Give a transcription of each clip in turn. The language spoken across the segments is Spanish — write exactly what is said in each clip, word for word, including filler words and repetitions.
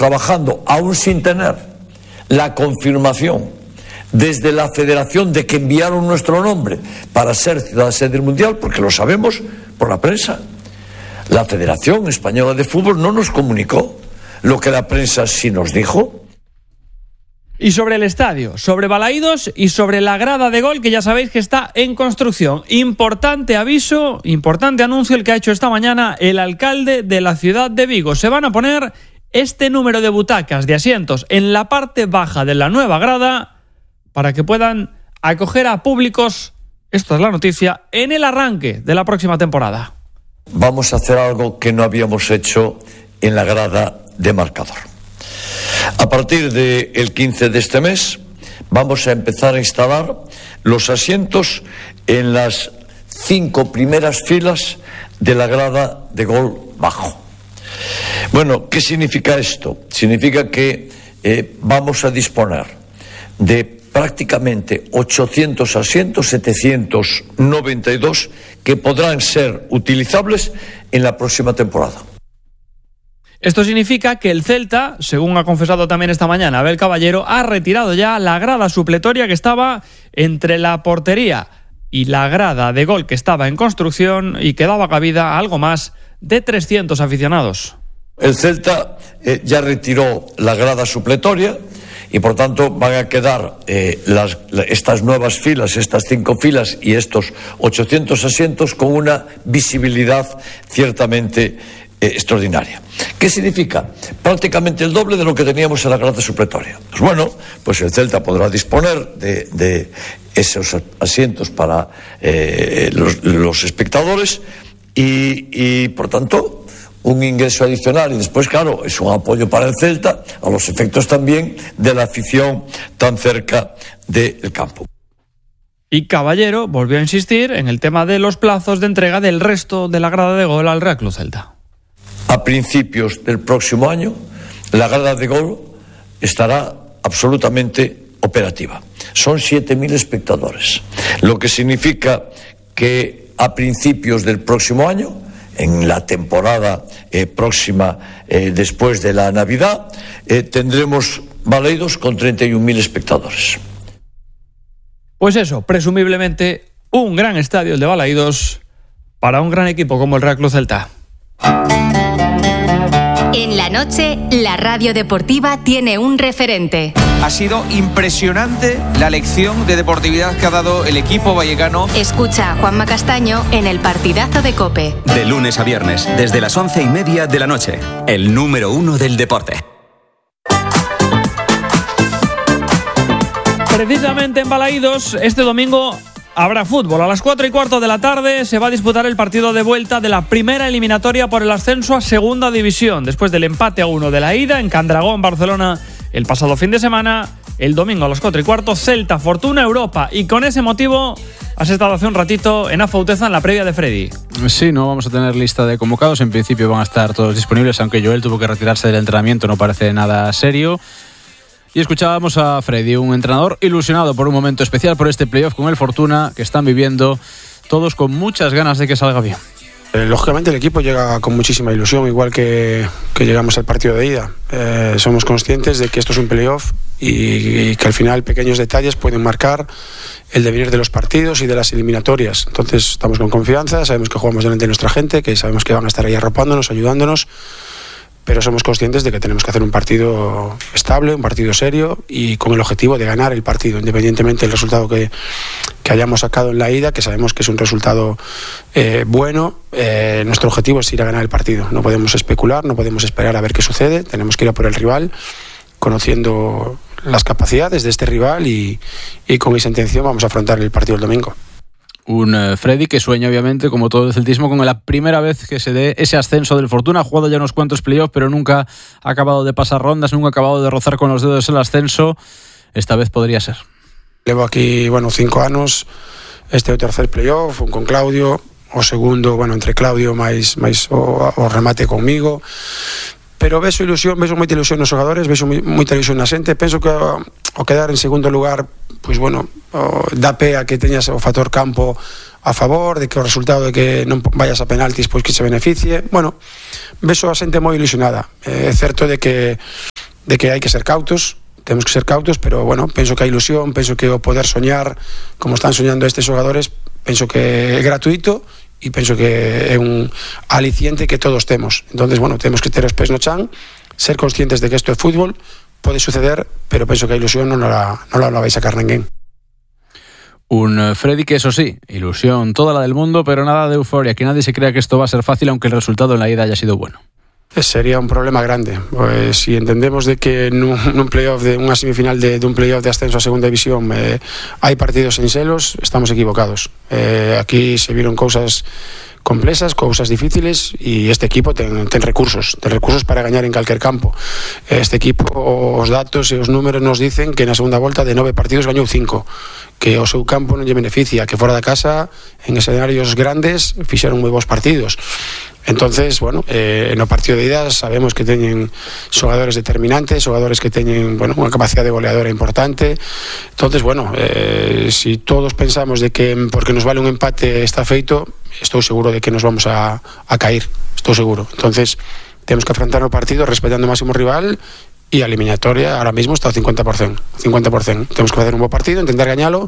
trabajando, aún sin tener la confirmación desde la Federación de que enviaron nuestro nombre para ser ciudad sede del Mundial, porque lo sabemos por la prensa. La Federación Española de Fútbol no nos comunicó lo que la prensa sí nos dijo. Y sobre el estadio, sobre Balaídos y sobre la grada de Gol, que ya sabéis que está en construcción. Importante aviso, importante anuncio el que ha hecho esta mañana el alcalde de la ciudad de Vigo. Se van a poner este número de butacas, de asientos, en la parte baja de la nueva grada para que puedan acoger a públicos, esto es la noticia, en el arranque de la próxima temporada. Vamos a hacer algo que no habíamos hecho en la grada de marcador. A partir del quince de este mes vamos a empezar a instalar los asientos en las cinco primeras filas de la grada de Gol bajo. Bueno, ¿qué significa esto? Significa que eh, vamos a disponer de prácticamente ochocientos asientos, setecientos noventa y dos, que podrán ser utilizables en la próxima temporada. Esto significa que el Celta, según ha confesado también esta mañana Abel Caballero, ha retirado ya la grada supletoria que estaba entre la portería y la grada de Gol que estaba en construcción y que daba cabida a algo más de trescientos aficionados. El Celta eh, ya retiró la grada supletoria y por tanto van a quedar eh, las, estas nuevas filas, estas cinco filas y estos ochocientos asientos con una visibilidad ciertamente eh, extraordinaria. ¿Qué significa? Prácticamente el doble de lo que teníamos en la grada supletoria. Pues bueno, pues el Celta podrá disponer de, de esos asientos para eh, los, los espectadores y, y por tanto un ingreso adicional y después, claro, es un apoyo para el Celta a los efectos también de la afición tan cerca del campo. Y Caballero volvió a insistir en el tema de los plazos de entrega del resto de la grada de Gol al Real Club Celta. A principios del próximo año, la grada de Gol estará absolutamente operativa. Son siete mil espectadores, lo que significa que a principios del próximo año, en la temporada eh, próxima eh, después de la Navidad, eh, tendremos Balaídos con treinta y un mil espectadores. Pues eso, presumiblemente un gran estadio el de Balaídos para un gran equipo como el Real Club Celta. En la noche, la radio deportiva tiene un referente. Ha sido impresionante la lección de deportividad que ha dado el equipo vallecano. Escucha a Juanma Castaño en el partidazo de COPE. De lunes a viernes, desde las once y media de la noche. El número uno del deporte. Precisamente en Balaídos, este domingo habrá fútbol. A las cuatro y cuarto de la tarde se va a disputar el partido de vuelta de la primera eliminatoria por el ascenso a Segunda División. Después del empate a uno de la ida en Candragón, Barcelona, el pasado fin de semana, el domingo a las cuatro y cuarto, Celta, Fortuna, Europa. Y con ese motivo has estado hace un ratito en Afauteza en la previa de Freddy. Sí, no vamos a tener lista de convocados. En principio van a estar todos disponibles, aunque Joel tuvo que retirarse del entrenamiento, no parece nada serio. Y escuchábamos a Freddy, un entrenador ilusionado por un momento especial por este playoff con el Fortuna, que están viviendo todos con muchas ganas de que salga bien. Eh, lógicamente el equipo llega con muchísima ilusión, igual que, que llegamos al partido de ida. Eh, somos conscientes de que esto es un playoff y, y que al final pequeños detalles pueden marcar el devenir de los partidos y de las eliminatorias. Entonces estamos con confianza, sabemos que jugamos delante de nuestra gente, que sabemos que van a estar ahí arropándonos, ayudándonos, pero somos conscientes de que tenemos que hacer un partido estable, un partido serio y con el objetivo de ganar el partido, independientemente del resultado que, que hayamos sacado en la ida, que sabemos que es un resultado eh, bueno. Eh, nuestro objetivo es ir a ganar el partido. No podemos especular, no podemos esperar a ver qué sucede, tenemos que ir a por el rival, conociendo las capacidades de este rival y, y con esa intención vamos a afrontar el partido el domingo. Un uh, Freddy que sueña, obviamente, como todo el celtismo, con la primera vez que se dé ese ascenso del Fortuna. Ha jugado ya unos cuantos playoffs, pero nunca ha acabado de pasar rondas, nunca ha acabado de rozar con los dedos el ascenso. Esta vez podría ser. Llevo aquí, bueno, cinco años, este é o tercer playoff, un con Claudio, o segundo, bueno, entre Claudio máis, máis o, o remate conmigo. Pero vexo ilusión, vexo moita ilusión nos xogadores, vexo moita ilusión na xente. Penso que o, o quedar en segundo lugar, pois bueno, o, dá pé a que teñas o factor campo a favor, de que o resultado de que non vayas a penaltis pois que se beneficie. Bueno, vexo a xente moi ilusionada. É certo de que de que hai que ser cautos, temos que ser cautos, pero bueno, penso que a ilusión, penso que o poder soñar como están soñando estes xogadores, penso que é gratuito e penso que é un aliciente que todos temos. Entonces, bueno, temos que ter os pés no chan, ser conscientes de que isto é fútbol, pode suceder, pero penso que a ilusión non la, non la vai sacar ninguén. Un Freddy que, eso sí, ilusión toda la del mundo, pero nada de euforia, que nadie se crea que esto va a ser fácil aunque el resultado en la ida haya sido bueno. Sería un problema grande, pues, si entendemos de que nun, nun playoff de unha semifinal de, de un playoff de ascenso a segunda división eh, hai partidos en selos, estamos equivocados. Eh, aquí se viron cousas complexas, cousas difíciles, e este equipo ten, ten recursos, ten recursos para gañar en calquer campo. Este equipo, os datos e os números nos dicen que na segunda volta de nove partidos gañou cinco, que o seu campo non lle beneficia, que fora da casa, en escenarios grandes, fixeron moi bons partidos. Entonces, bueno, eh, no partido de ida sabemos que teñen xogadores determinantes, xogadores que teñen, bueno, unha capacidade goleadora importante. Entonces, bueno, eh, si todos pensamos de que porque nos vale un empate está feito, estou seguro de que nos vamos a, a caer, estou seguro. Entonces, temos que afrontar o partido respetando o máximo rival, e a eliminatoria ahora mismo está ao cincuenta por ciento, cincuenta por ciento. Temos que facer un bo partido, intentar gañalo,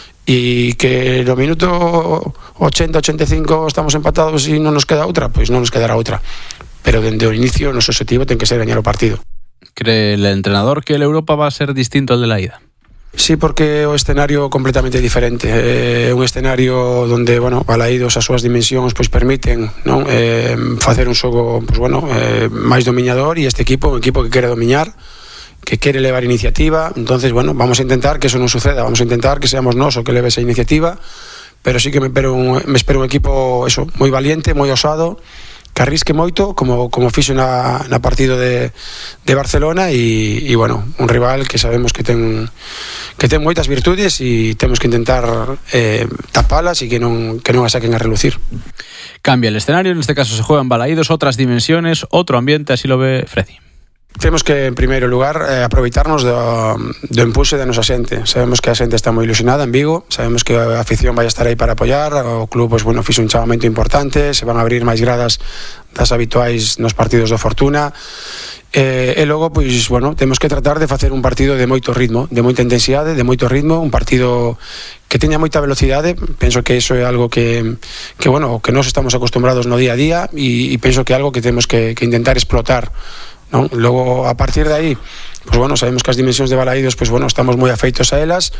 e que no minuto ochenta, ochenta e cinco estamos empatados e non nos queda outra, pois non nos quedará outra, pero dende o inicio o noso objetivo ten que ser gañar o partido. ¿Cree el entrenador que el Europa va a ser distinto al de la ida? Sí, porque o escenario completamente diferente, é eh, un escenario onde, bueno, balaídos as súas dimensións pois permiten, non, eh, facer un xogo, pois bueno, eh, máis dominador, e este equipo, un equipo que quere domiñar, que quere levar iniciativa. Entonces, bueno, vamos a intentar que eso non suceda, vamos a intentar que seamos nós o que leve esa iniciativa, pero sí que me espero un, me espero un equipo eso, moi valiente, moi osado, que arrisque moito, como, como fixo na, na partido de, de Barcelona, e, e bueno, un rival que sabemos que ten que ten moitas virtudes, e temos que intentar eh, tapalas e que non, que non a saquen a relucir. Cambia el escenario, en este caso se juegan Balaídos, otras dimensiones, otro ambiente, así lo ve Freddy. Temos que, en primeiro lugar, eh, aproveitarnos do, do impulso da nosa xente. Sabemos que a xente está moi ilusionada en Vigo, sabemos que a afición vai estar aí para apoiar, o club, pues, bueno, fixe un chamamento importante, se van a abrir máis gradas das habituais nos partidos do Fortuna, eh, e logo, pois, bueno, temos que tratar de facer un partido de moito ritmo, de moita intensidade, de moito ritmo, un partido que teña moita velocidade. Penso que iso é algo que, que bueno, que nós estamos acostumbrados no día a día, e, e penso que é algo que temos que, que intentar explotar, ¿no? Luego, a partir de aí, pues bueno, sabemos que as dimensións de Balaídos, pues bueno, estamos moi afeitos a elas,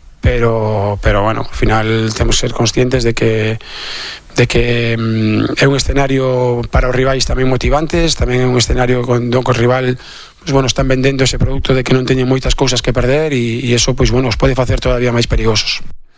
pero pero bueno, ao final temos que ser conscientes de que de que mm, é un escenario para os rivais tamén motivantes, tamén é un escenario con donde o rival, pues bueno, están vendendo ese produto de que non teñen moitas cousas que perder, e, e eso, pues bueno, os pode facer todavía máis perigosos.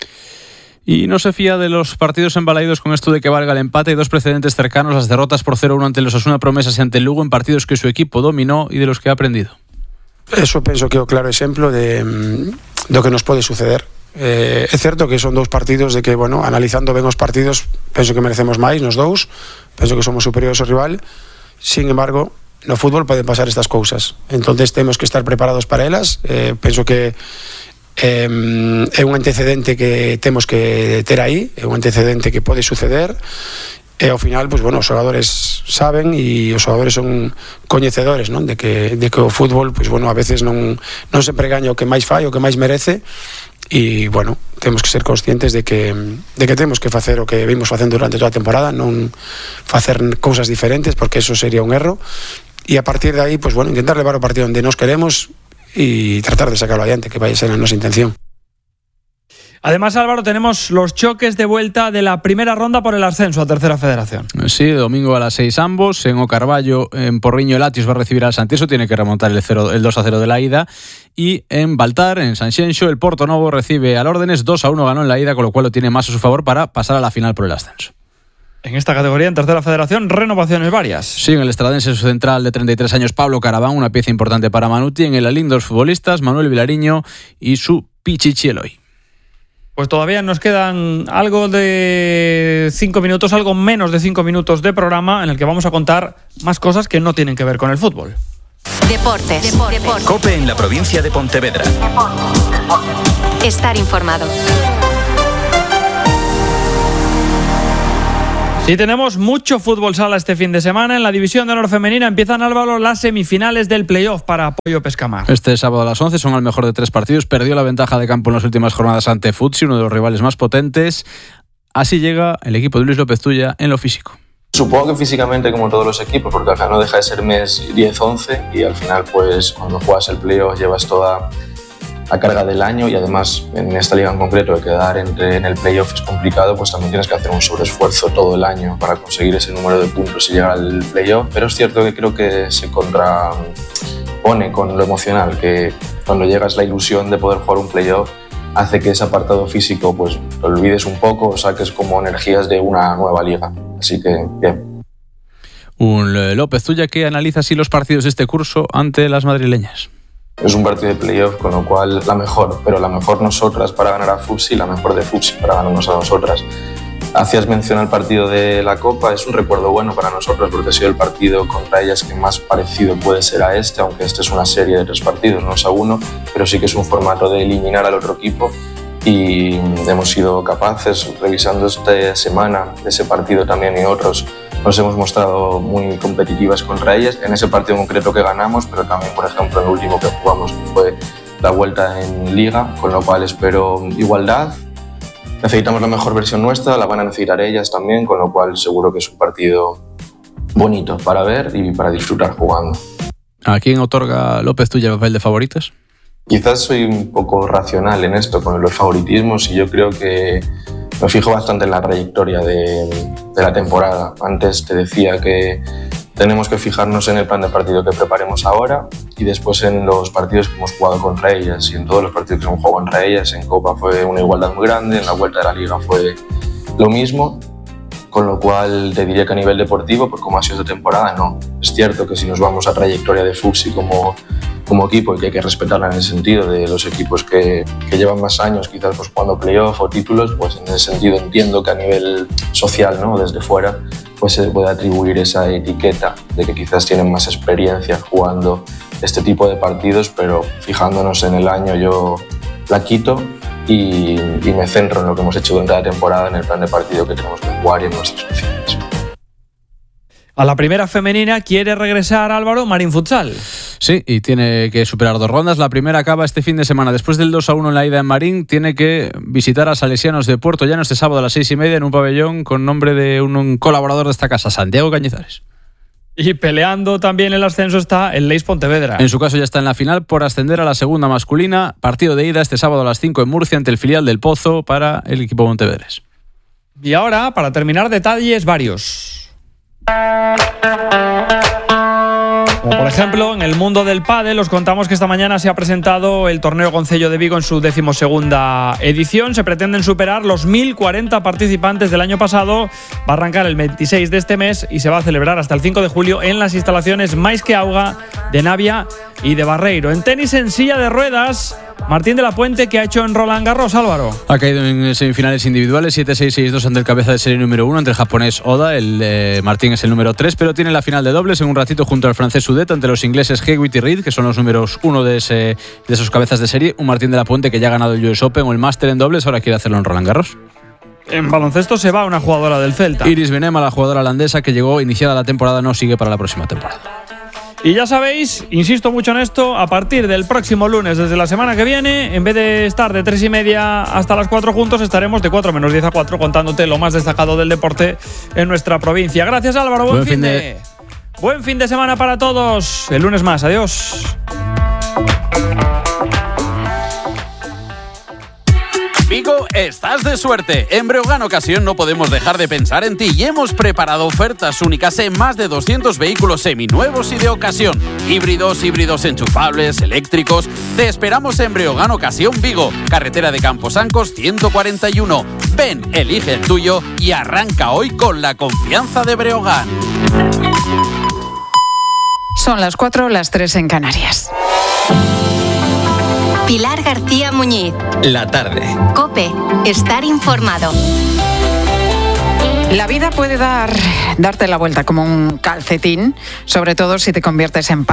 Y no se fía de los partidos embalaídos con esto de que valga el empate. Hay dos precedentes cercanos, las derrotas por cero uno ante los Osasuna Promesas y ante el Lugo, en partidos que su equipo dominó y de los que ha aprendido. Eso penso que é o claro exemplo de, do que nos pode suceder. Eh, é certo que son dous partidos de que, bueno, analizando ben os partidos, penso que merecemos máis nos dous, penso que somos superiores ao rival. Sin embargo, no fútbol poden pasar estas cousas, entonces temos que estar preparados para elas. Eh, penso que Eh, é un antecedente que temos que ter aí, é un antecedente que pode suceder, e ao final, pues, bueno, os xogadores saben, e os xogadores son coñecedores, non? De que, de que o fútbol, pues, bueno, a veces non, non sempre gaña o que máis fai, o que máis merece, e bueno, temos que ser conscientes de que, de que temos que facer o que vimos facendo durante toda a temporada, non facer cousas diferentes, porque eso sería un erro, e a partir de aí, pues, bueno, intentar levar o partido onde nos queremos y tratar de sacarlo adiante, que vaya a ser a nuestra intención. Además, Álvaro, tenemos los choques de vuelta de la primera ronda por el ascenso a Tercera Federación. Sí, domingo a las seis ambos. En O Carballo, en Porriño, el Latios va a recibir al Santiso, tiene que remontar el, cero, el dos a cero de la ida. Y en Baltar, en Sanxenxo, el Porto Novo recibe al Órdenes, dos a uno ganó en la ida, con lo cual lo tiene más a su favor para pasar a la final por el ascenso. En esta categoría, en Tercera Federación, renovaciones varias. Sí, en el estradense, su central de treinta y tres años, Pablo Caraván, una pieza importante para Manuti. En el Alín, dos futbolistas, Manuel Vilariño y su Pichichi Eloy. Pues todavía nos quedan algo de cinco minutos, algo menos de cinco minutos de programa, en el que vamos a contar más cosas que no tienen que ver con el fútbol. Deportes. Deportes. Deportes. COPE en la provincia de Pontevedra. Estar informado. Sí, tenemos mucho fútbol sala este fin de semana. En la división de honor femenina empiezan, Álvaro, las semifinales del playoff para Apoyo Pescamar. Este sábado a las once son el mejor de tres partidos. Perdió la ventaja de campo en las últimas jornadas ante Futsi, uno de los rivales más potentes. Así llega el equipo de Luis López Tuya en lo físico. Supongo que físicamente, como todos los equipos, porque al final no deja de ser mes diez once y al final pues cuando juegas el playoff llevas toda la carga del año y además en esta liga en concreto el quedar entre, en el playoff es complicado, pues también tienes que hacer un sobreesfuerzo todo el año para conseguir ese número de puntos y llegar al playoff, pero es cierto que creo que se contrapone con lo emocional, que cuando llegas la ilusión de poder jugar un playoff hace que ese apartado físico pues lo olvides un poco o saques como energías de una nueva liga, así que bien. Un López Tuya que analiza así los partidos de este curso ante las madrileñas. Es un partido de playoff, con lo cual la mejor, pero la mejor nosotras para ganar a Futsi y la mejor de Futsi para ganarnos a nosotras. Hacías mención al partido de la Copa, es un recuerdo bueno para nosotros porque ha sido el partido contra ellas que más parecido puede ser a este, aunque este es una serie de tres partidos, no es a uno, pero sí que es un formato de eliminar al otro equipo y hemos sido capaces, revisando esta semana ese partido también y otros, nos hemos mostrado muy competitivas contra ellas, en ese partido concreto que ganamos, pero también, por ejemplo, en el último que jugamos, que fue la vuelta en Liga, con lo cual espero igualdad. Necesitamos la mejor versión nuestra, la van a necesitar ellas también, con lo cual seguro que es un partido bonito para ver y para disfrutar jugando. ¿A quién otorga López Tuya el papel de favoritas? Quizás soy un poco racional en esto con los favoritismos y yo creo que me fijo bastante en la trayectoria de, de la temporada. Antes te decía que tenemos que fijarnos en el plan de partido que preparemos ahora y después en los partidos que hemos jugado contra ellas. Y en todos los partidos que hemos jugado contra ellas, en Copa fue una igualdad muy grande, en la vuelta de la Liga fue lo mismo, con lo cual te diría que a nivel deportivo, pues como ha sido esta temporada, no. Es cierto que si nos vamos a trayectoria de Futsi como, como equipo y que hay que respetarla en el sentido de los equipos que, que llevan más años quizás pues jugando playoff o títulos, pues en ese sentido entiendo que a nivel social, ¿no? Desde fuera, pues se puede atribuir esa etiqueta de que quizás tienen más experiencia jugando este tipo de partidos, pero fijándonos en el año yo la quito y, y me centro en lo que hemos hecho durante la temporada, en el plan de partido que tenemos que jugar y en nuestras opciones. A la primera femenina quiere regresar, Álvaro, Marín Futsal. Sí, y tiene que superar dos rondas. La primera acaba este fin de semana. Después del dos a uno en la ida en Marín, tiene que visitar a Salesianos de Puerto Llano este sábado a las seis y media en un pabellón con nombre de un, un colaborador de esta casa, Santiago Cañizares. Y peleando también el ascenso está el Leis Pontevedra. En su caso ya está en la final por ascender a la segunda masculina. Partido de ida este sábado a las cinco en Murcia ante el filial del Pozo para el equipo pontevedrés. Y ahora, para terminar, detalles varios. Como por ejemplo, en el mundo del pádel os contamos que esta mañana se ha presentado el torneo Concello de Vigo en su decimosegunda edición. Se pretenden superar los mil cuarenta participantes del año pasado. Va a arrancar el veintiséis de este mes y se va a celebrar hasta el cinco de julio en las instalaciones Mais que Auga de Navia y de Barreiro. En tenis en silla de ruedas, Martín de la Puente, que ha hecho en Roland Garros, Álvaro. Ha caído en semifinales individuales, siete seis seis dos ante el cabeza de serie número uno, ante el japonés Oda. El eh, Martín es el número tres, pero tiene la final de dobles en un ratito junto al francés Sudet ante los ingleses Hewitt y Reed, que son los números uno de, ese, de esos cabezas de serie. Un Martín de la Puente que ya ha ganado el U S Open o el Máster en dobles, ahora quiere hacerlo en Roland Garros. En baloncesto se va una jugadora del Celta. Iris Benema, la jugadora holandesa que llegó iniciada la temporada, no sigue para la próxima temporada. Y ya sabéis, insisto mucho en esto, a partir del próximo lunes, desde la semana que viene, en vez de estar de tres y media hasta las cuatro juntos, estaremos de cuatro menos diez a cuatro contándote lo más destacado del deporte en nuestra provincia. Gracias, Álvaro. Buen, Buen fin de... de... Buen fin de semana para todos. El lunes más. Adiós. Vigo, estás de suerte. En Breogán Ocasión no podemos dejar de pensar en ti y hemos preparado ofertas únicas en más de doscientos vehículos seminuevos y de ocasión. Híbridos, híbridos enchufables, eléctricos. Te esperamos en Breogán Ocasión Vigo, carretera de Camposancos ciento cuarenta y uno. Ven, elige el tuyo y arranca hoy con la confianza de Breogán. Son las cuatro, las tres en Canarias. Pilar García Muñiz. La tarde. COPE. Estar informado. La vida puede dar, darte la vuelta como un calcetín, sobre todo si te conviertes en papa.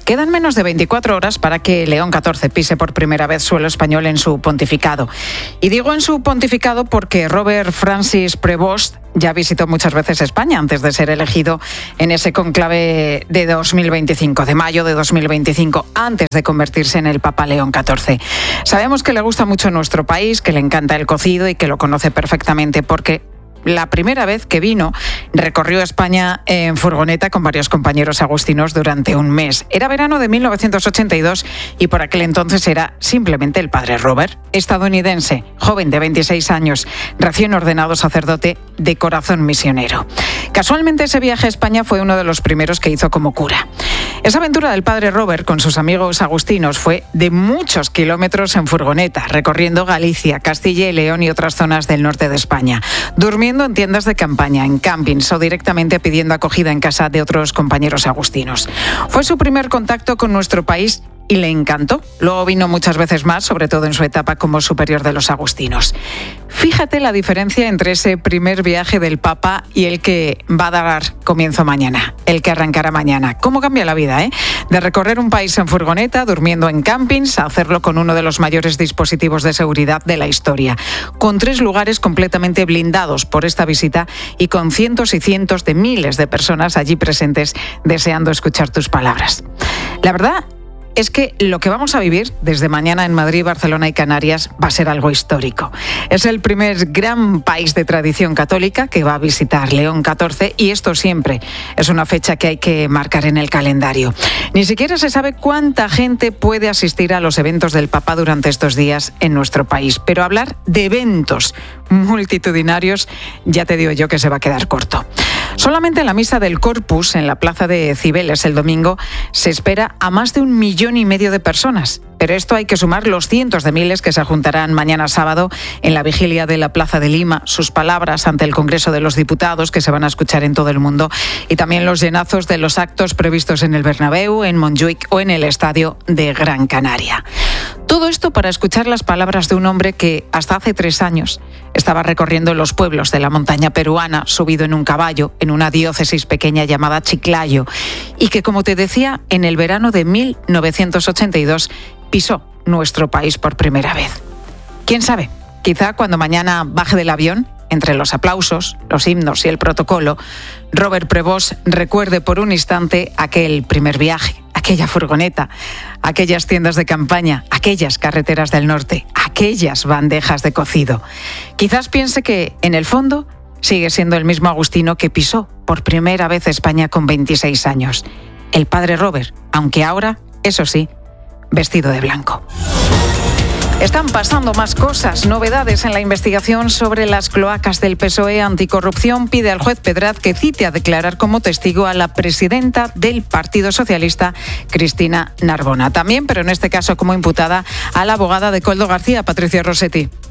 Quedan menos de veinticuatro horas para que León catorce pise por primera vez suelo español en su pontificado. Y digo en su pontificado porque Robert Francis Prevost ya visitó muchas veces España antes de ser elegido en ese conclave de dos mil veinticinco, de mayo de dos mil veinticinco, antes de convertirse en el Papa León catorce. Sabemos que le gusta mucho nuestro país, que le encanta el cocido y que lo conoce perfectamente porque la primera vez que vino recorrió España en furgoneta con varios compañeros agustinos durante un mes. Era verano de mil novecientos ochenta y dos y por aquel entonces era simplemente el padre Robert, estadounidense, joven de veintiséis años, recién ordenado sacerdote de corazón misionero. Casualmente ese viaje a España fue uno de los primeros que hizo como cura. Esa aventura del padre Robert con sus amigos agustinos fue de muchos kilómetros en furgoneta, recorriendo Galicia, Castilla y León y otras zonas del norte de España, durmiendo en tiendas de campaña, en campings o directamente pidiendo acogida en casa de otros compañeros agustinos. Fue su primer contacto con nuestro país y le encantó. Luego vino muchas veces más, sobre todo en su etapa como superior de los agustinos. Fíjate la diferencia entre ese primer viaje del Papa y el que va a dar comienzo mañana, el que arrancará mañana. ¿Cómo cambia la vida, eh? De recorrer un país en furgoneta, durmiendo en campings, a hacerlo con uno de los mayores dispositivos de seguridad de la historia, con tres lugares completamente blindados por esta visita y con cientos y cientos de miles de personas allí presentes deseando escuchar tus palabras. La verdad es que lo que vamos a vivir desde mañana en Madrid, Barcelona y Canarias va a ser algo histórico. Es el primer gran país de tradición católica que va a visitar León catorce y esto siempre es una fecha que hay que marcar en el calendario. Ni siquiera se sabe cuánta gente puede asistir a los eventos del Papa durante estos días en nuestro país, pero hablar de eventos multitudinarios ya te digo yo que se va a quedar corto. Solamente en la misa del Corpus, en la plaza de Cibeles el domingo, se espera a más de un millón y medio de personas. Pero esto hay que sumar los cientos de miles que se juntarán mañana sábado en la vigilia de la Plaza de Lima, sus palabras ante el Congreso de los Diputados que se van a escuchar en todo el mundo y también los llenazos de los actos previstos en el Bernabéu, en Montjuic o en el Estadio de Gran Canaria. Todo esto para escuchar las palabras de un hombre que hasta hace tres años estaba recorriendo los pueblos de la montaña peruana, subido en un caballo, en una diócesis pequeña llamada Chiclayo, y que, como te decía, en el verano de mil novecientos ochenta y dos pisó nuestro país por primera vez. ¿Quién sabe? Quizá cuando mañana baje del avión, entre los aplausos, los himnos y el protocolo, Robert Prevost recuerde por un instante aquel primer viaje, aquella furgoneta, aquellas tiendas de campaña, aquellas carreteras del norte, aquellas bandejas de cocido. Quizás piense que, en el fondo, sigue siendo el mismo agustino que pisó por primera vez España con veintiséis años. El padre Robert, aunque ahora, eso sí, vestido de blanco. Están pasando más cosas, novedades en la investigación sobre las cloacas del P S O E. Anticorrupción pide al juez Pedraz que cite a declarar como testigo a la presidenta del Partido Socialista, Cristina Narbona. También, pero en este caso como imputada, a la abogada de Koldo García, Patricia Rossetti.